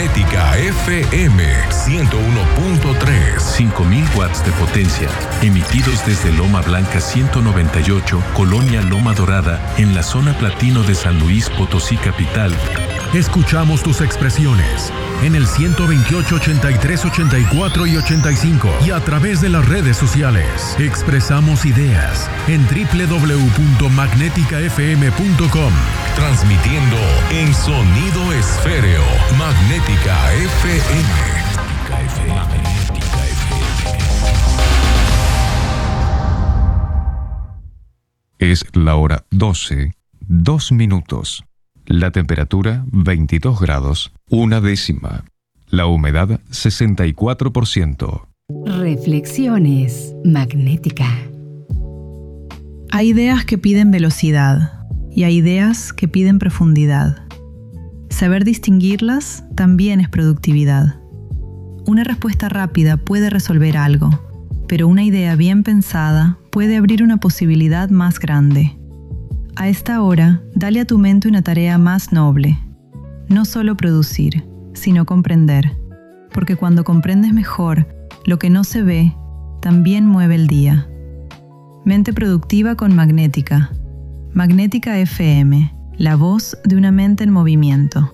Magnética FM 101.3. 5000 watts de potencia, emitidos desde Loma Blanca 198, Colonia Loma Dorada, en la zona platino de San Luis Potosí capital. Escuchamos tus expresiones en el 128, 83, 84 y 85 y a través de las redes sociales. Expresamos ideas en www.magneticafm.com. Transmitiendo en sonido esféreo. Magnética FM. Magnética FM. Es la hora 12, 2 minutos. La temperatura 22 grados, 1/10. La humedad 64%. Reflexiones Magnética. Hay ideas que piden velocidad y hay ideas que piden profundidad. Saber distinguirlas también es productividad. Una respuesta rápida puede resolver algo, pero una idea bien pensada puede abrir una posibilidad más grande. A esta hora, dale a tu mente una tarea más noble. No solo producir, sino comprender. Porque cuando comprendes mejor lo que no se ve, también mueve el día. Mente productiva con Magnética. Magnética FM, la voz de una mente en movimiento.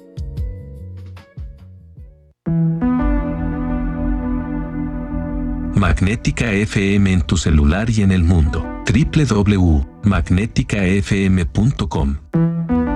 Magnética FM en tu celular y en el mundo. www.magneticafm.com.